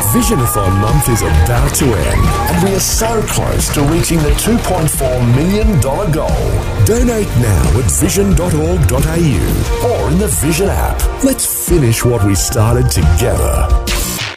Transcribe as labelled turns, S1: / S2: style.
S1: Visionathon month is about to end, and we are so close to reaching the $2.4 million goal. Donate now at vision.org.au or in the Vision app. Let's finish what we started together.